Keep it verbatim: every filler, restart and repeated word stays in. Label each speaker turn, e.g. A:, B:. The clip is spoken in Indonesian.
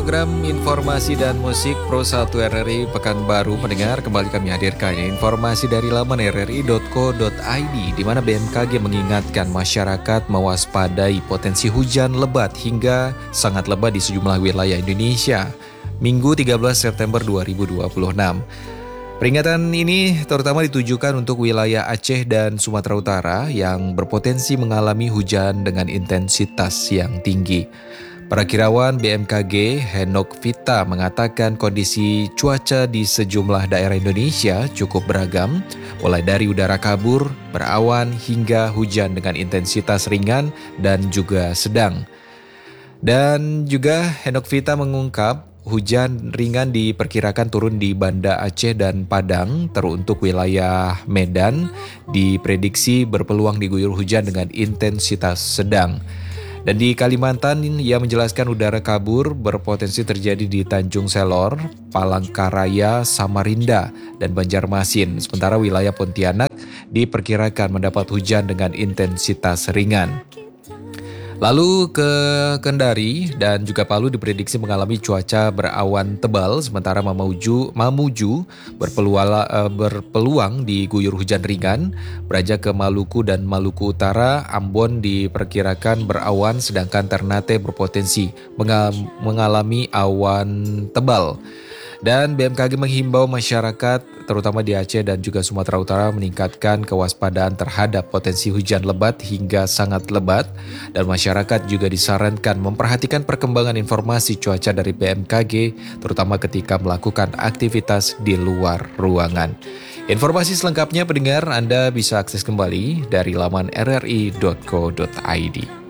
A: program informasi dan musik Pro satu R R I Pekanbaru mendengar kembali kami hadirkan informasi dari laman r r i dot co dot i d di mana B M K G mengingatkan masyarakat mewaspadai potensi hujan lebat hingga sangat lebat di sejumlah wilayah Indonesia Minggu tiga belas September dua ribu dua puluh enam. Peringatan ini terutama ditujukan untuk wilayah Aceh dan Sumatera Utara yang berpotensi mengalami hujan dengan intensitas yang tinggi. Perakirawan B M K G Henok Vita mengatakan kondisi cuaca di sejumlah daerah Indonesia cukup beragam, mulai dari udara kabur, berawan hingga hujan dengan intensitas ringan dan juga sedang. Dan juga Henok Vita mengungkap hujan ringan diperkirakan turun di Banda Aceh dan Padang, teruntuk wilayah Medan diprediksi berpeluang diguyur hujan dengan intensitas sedang. Dan di Kalimantan, ia menjelaskan udara kabur berpotensi terjadi di Tanjung Selor, Palangkaraya, Samarinda, dan Banjarmasin. Sementara wilayah Pontianak diperkirakan mendapat hujan dengan intensitas ringan. Lalu ke Kendari dan juga Palu diprediksi mengalami cuaca berawan tebal, sementara Mamuju, Mamuju berpeluang, berpeluang diguyur hujan ringan. Beranjak ke Maluku dan Maluku Utara, Ambon diperkirakan berawan, sedangkan Ternate berpotensi mengalami awan tebal. Dan B M K G menghimbau masyarakat terutama di Aceh dan juga Sumatera Utara meningkatkan kewaspadaan terhadap potensi hujan lebat hingga sangat lebat, dan masyarakat juga disarankan memperhatikan perkembangan informasi cuaca dari B M K G terutama ketika melakukan aktivitas di luar ruangan. Informasi selengkapnya pendengar Anda bisa akses kembali dari laman r r i dot co dot i d.